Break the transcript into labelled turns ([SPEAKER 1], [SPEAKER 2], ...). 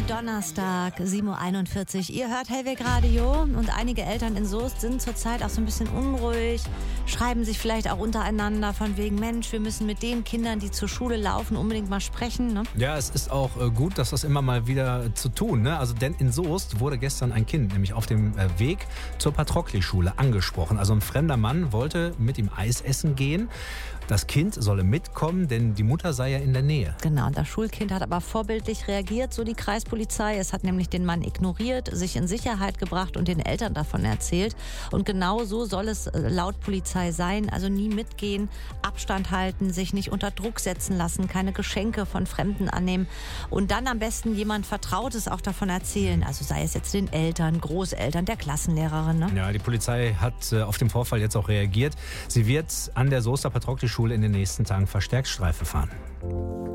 [SPEAKER 1] Donnerstag, 7.41 Uhr. Ihr hört Hellweg Radio und einige Eltern in Soest sind zurzeit auch so ein bisschen unruhig, schreiben sich vielleicht auch untereinander von wegen, Mensch, wir müssen mit den Kindern, die zur Schule laufen, unbedingt mal sprechen. Ne?
[SPEAKER 2] Ja, es ist auch gut, dass das immer mal wieder zu tun. Ne? Also, denn in Soest wurde gestern ein Kind, nämlich auf dem Weg zur Patrokli-Schule angesprochen. Also ein fremder Mann wollte mit ihm Eis essen gehen. Das Kind solle mitkommen, denn die Mutter sei ja in der Nähe.
[SPEAKER 1] Genau, und das Schulkind hat aber vorbildlich reagiert, so die Kreispolizei. Es hat nämlich den Mann ignoriert, sich in Sicherheit gebracht und den Eltern davon erzählt. Und genau so soll es laut Polizei sein. Also nie mitgehen, Abstand halten, sich nicht unter Druck setzen lassen, keine Geschenke von Fremden annehmen. Und dann am besten jemand Vertrautes auch davon erzählen. Also sei es jetzt den Eltern, Großeltern, der Klassenlehrerin. Ne?
[SPEAKER 2] Ja, die Polizei hat auf den Vorfall jetzt auch reagiert. Sie wird an der Soester Patrokli-Schule in den nächsten Tagen verstärkt Streife fahren.